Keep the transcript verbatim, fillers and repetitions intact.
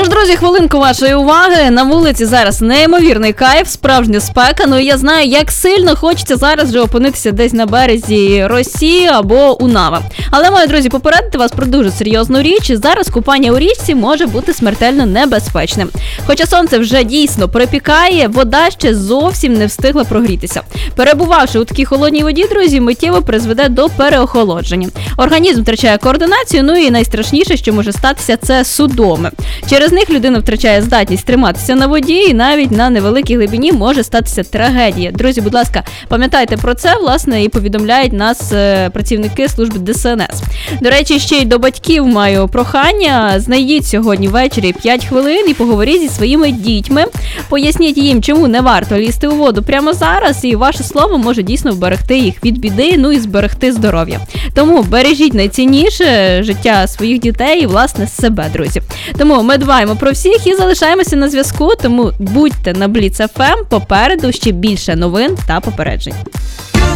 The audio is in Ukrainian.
Тож, друзі, хвилинку вашої уваги. На вулиці зараз неймовірний кайф, справжня спека. Ну і я знаю, як сильно хочеться зараз же опинитися десь на березі Росії або у Нави. Але, мої друзі, попередити вас про дуже серйозну річ. Зараз купання у річці може бути смертельно небезпечним. Хоча сонце вже дійсно припікає, вода ще зовсім не встигла прогрітися. Перебувавши у такій холодній воді, друзі, миттєво призведе до переохолодження. Організм втрачає координацію, ну і найстрашніше, що може статися, це судоми. Через них людина втрачає здатність триматися на воді, і навіть на невеликій глибині може статися трагедія. Друзі, будь ласка, пам'ятайте про це, власне, і повідомляють нас е, працівники служби Де Ес Ен Ес. До речі, ще й до батьків маю прохання. Знайдіть сьогодні ввечері п'ять хвилин і поговоріть зі своїми дітьми. Поясніть їм, чому не варто лізти у воду прямо зараз, і ваше слово може дійсно вберегти їх від біди, ну і зберегти здоров'я. Тому бережіть найцінніше життя своїх дітей і, власне, себе, друзі. Тому ми дбаємо про всіх і залишаємося на зв'язку, тому будьте на Бліц еф ем, попереду ще більше новин та попереджень.